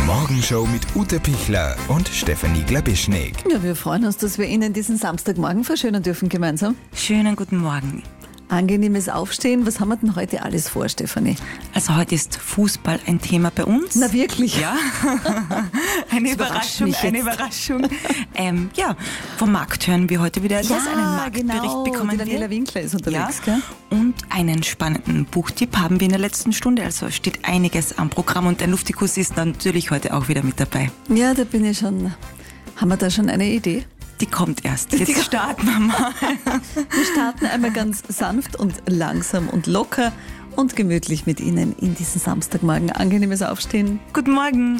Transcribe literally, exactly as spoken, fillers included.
Morgenshow mit Ute Pichler und Stefanie Glabischnik. Ja, wir freuen uns, dass wir Ihnen diesen Samstagmorgen verschönern dürfen gemeinsam. Schönen guten Morgen. Angenehmes Aufstehen. Was haben wir denn heute alles vor, Stefanie? Also heute ist Fußball ein Thema bei uns. Na wirklich? Ja, eine Das überrascht Überraschung, mich eine jetzt. Überraschung. ähm, ja, vom Markt hören wir heute wieder, dass einen Marktbericht genau. bekommen Die Daniela wir. Winkler ist unterwegs, Ja, gell? und einen spannenden Buchtipp haben wir in der letzten Stunde. Also steht einiges am Programm und der Luftikus ist natürlich heute auch wieder mit dabei. Ja, da bin ich schon. Haben wir da schon eine Idee? Die kommt erst. Jetzt starten wir mal. Wir starten einmal ganz sanft und langsam und locker und gemütlich mit Ihnen in diesen Samstagmorgen. Angenehmes Aufstehen. Guten Morgen.